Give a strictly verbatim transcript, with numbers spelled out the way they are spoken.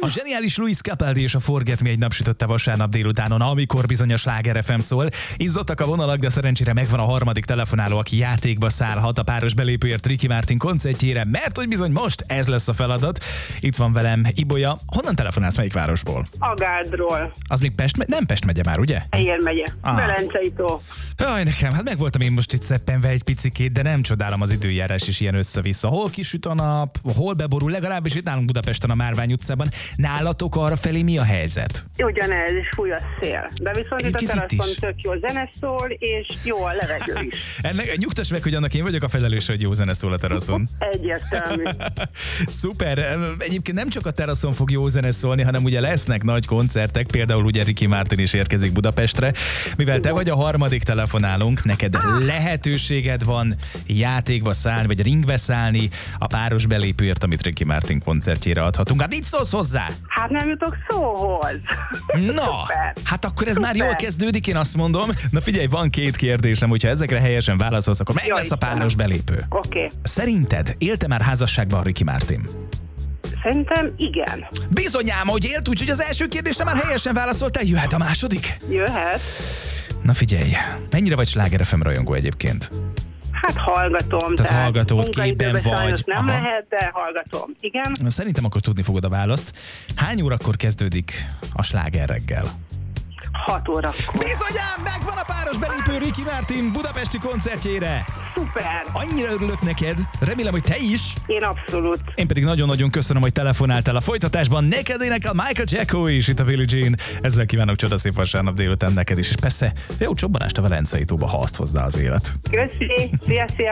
A zseniális Luis Capaldi és a Forget Me egy napsütötte vasárnap délutánon, amikor bizony a Sláger ef em szól. Izzottak a vonalak, de szerencsére megvan a harmadik telefonáló, aki játékba szállhat a páros belépőért Ricky Martin koncertjére, mert hogy bizony most ez lesz a feladat. Itt van velem Ibolya. Honnan telefonálsz, melyik városból? Agádról. Az még Pest, me- nem Pest megye már, ugye? Ehér megye. Ah. Velencei tó. Jaj, nekem, hát meg voltam én most itt szeppenve egy picikét, de nem csodálom az időjárás is ilyen össze-vissza. Hol kisüt a nap, hol beborul, legalábbis itt nálunk Budapesten a Márvány utcában. Nálatok arra felé mi a helyzet? Ugyanez, és fúj a szél. De viszont itt a Egyébként itt teraszon is. tök jó zene szól, és jó a levegő is. Ennek nyugtass meg, hogy annak én vagyok a felelős, hogy jó zene szól a teraszon. Egyértelmű. Szuper. Egyébként nem csak a teraszon fog jó zene szólni, hanem ugye lesznek nagy koncertek, például ugye Ricky Martin is érkezik Budapestre. Mivel te vagy a harmadik telefonálunk, neked lehetőséged van játékba szállni, vagy ringbe szállni a páros belépőért, amit Ricky Martin koncertjére adhatunk. Hát mit szólsz hozzá? Hát nem jutok szóhoz. Na, Szuper. hát akkor ez Szuper. már jól kezdődik, én azt mondom. Na figyelj, van két kérdésem, hogyha ezekre helyesen válaszolsz, akkor meg Jaj, lesz a Istenem. páros belépő. Oké. Okay. Szerinted élte már házasságban a Ricky Martin? Szerintem igen. Bizonyám, hogy élt, úgyhogy az első kérdésre már helyesen válaszoltál, jöhet a második? Jöhet. Na figyelj, mennyire vagy Sláger ef em rajongó egyébként? Hát hallgatom. Tehát hallgatod, munkaidőben képben sajnos vagy. nem Aha. lehet, de hallgatom. Igen. Na, szerintem akkor tudni fogod a választ. Hány órakor kezdődik a Sláger reggel? Hat órakor. Bizonyám, megvan a páros belépő Ricky Martin budapesti koncertjére. Szuper. Annyira örülök neked, remélem, hogy te is. Én abszolút. Én pedig nagyon-nagyon köszönöm, hogy telefonáltál a folytatásban. Neked énekel Michael Jacko is, itt a Billie Jean. Ezzel kívánok csodaszép vasárnap délután neked is. És persze, jó csobbanást a Velencei tóba, ha azt hozná az élet. Köszi. Szia, szia.